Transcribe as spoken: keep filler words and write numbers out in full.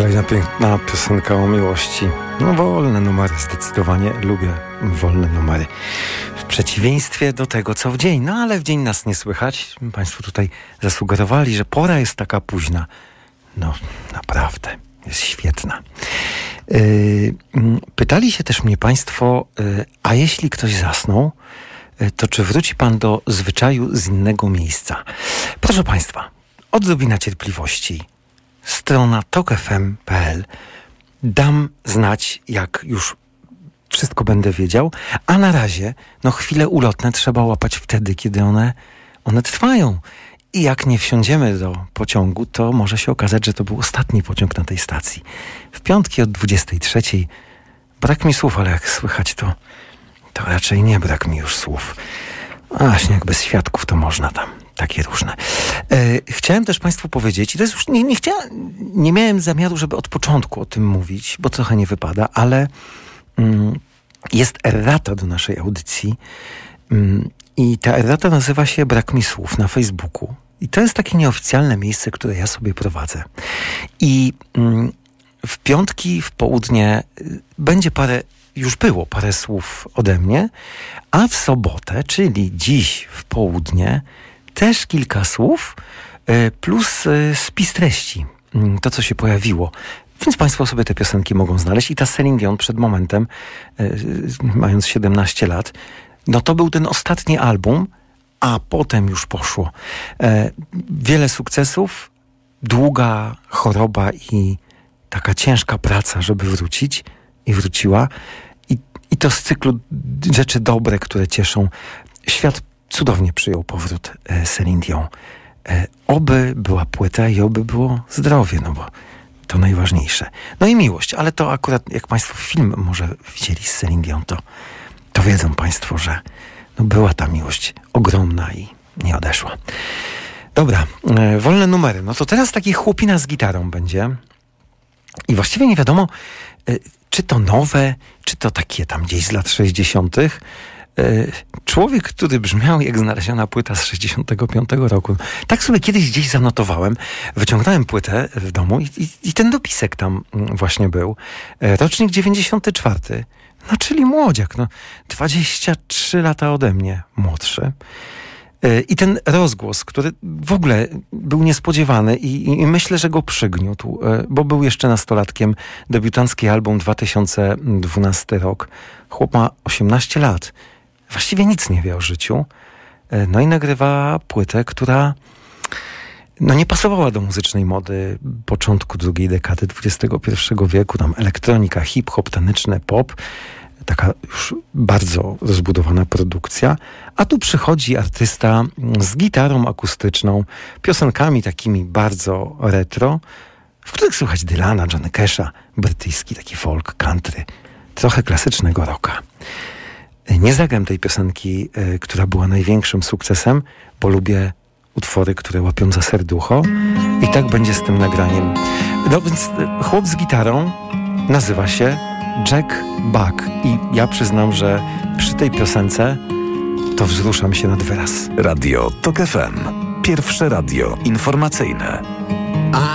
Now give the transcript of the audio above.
Kolejna piękna piosenka o miłości. No wolne numery, zdecydowanie lubię wolne numery. W przeciwieństwie do tego, co w dzień. No ale w dzień nas nie słychać. Państwo tutaj zasugerowali, że pora jest taka późna. No naprawdę, jest świetna. Yy, pytali się też mnie Państwo, yy, a jeśli ktoś zasnął, yy, to czy wróci Pan do zwyczaju z innego miejsca? Proszę Państwa, odrobina cierpliwości. Strona tok f m kropka p l. Dam znać, jak już wszystko będę wiedział, a na razie, no chwile ulotne trzeba łapać wtedy, kiedy one, one trwają. I jak nie wsiądziemy do pociągu, to może się okazać, że to był ostatni pociąg na tej stacji. W piątki od dwudziestej trzeciej. Brak mi słów, ale jak słychać, to, to raczej nie brak mi już słów. A właśnie, jak bez świadków to można tam. Takie różne. E, chciałem też Państwu powiedzieć, i to jest już, nie, nie chciałem, nie miałem zamiaru, żeby od początku o tym mówić, bo trochę nie wypada, ale mm, jest errata do naszej audycji mm, i ta errata nazywa się Brak mi słów na Facebooku. I to jest takie nieoficjalne miejsce, które ja sobie prowadzę. I mm, w piątki, w południe y, będzie parę, już było parę słów ode mnie, a w sobotę, czyli dziś w południe, też kilka słów, plus spis treści. To, co się pojawiło. Więc Państwo sobie te piosenki mogą znaleźć. I ta Celine Dion przed momentem, mając siedemnaście lat, no to był ten ostatni album, a potem już poszło. Wiele sukcesów, długa choroba i taka ciężka praca, żeby wrócić. I wróciła. I, i to z cyklu rzeczy dobre, które cieszą. Świat cudownie przyjął powrót e, Celine Dion. E, oby była płyta i oby było zdrowie, no bo to najważniejsze. No i miłość, ale to akurat, jak Państwo film może widzieli z Celine Dion, to, to wiedzą Państwo, że no była ta miłość ogromna i nie odeszła. Dobra, e, wolne numery. No to teraz taki chłopina z gitarą będzie. I właściwie nie wiadomo, e, czy to nowe, czy to takie tam gdzieś z lat sześćdziesiątych. Człowiek, który brzmiał jak znaleziona płyta z sześćdziesiątego piątego roku. Tak sobie kiedyś gdzieś zanotowałem. Wyciągnąłem płytę w domu i, i, i ten dopisek tam właśnie był. Rocznik dziewięćdziesiąty czwarty. No czyli młodziak. No, dwadzieścia trzy lata ode mnie młodszy. I ten rozgłos, który w ogóle był niespodziewany i, i myślę, że go przygniótł, bo był jeszcze nastolatkiem. Debiutancki album dwa tysiące dwunasty rok. Chłop ma osiemnaście lat. Właściwie nic nie wie o życiu. No i nagrywa płytę, która no nie pasowała do muzycznej mody początku drugiej dekady dwudziestego pierwszego wieku. Tam elektronika, hip-hop, taneczne pop. Taka już bardzo rozbudowana produkcja. A tu przychodzi artysta z gitarą akustyczną, piosenkami takimi bardzo retro, w których słychać Dylana, Johnny Casha, brytyjski taki folk, country, trochę klasycznego rocka. Nie zagram tej piosenki, y, która była największym sukcesem, bo lubię utwory, które łapią za serducho. I tak będzie z tym nagraniem. No więc y, chłop z gitarą nazywa się Jack Buck. I ja przyznam, że przy tej piosence to wzruszam się nad wyraz. Radio Tok F M. Pierwsze radio informacyjne.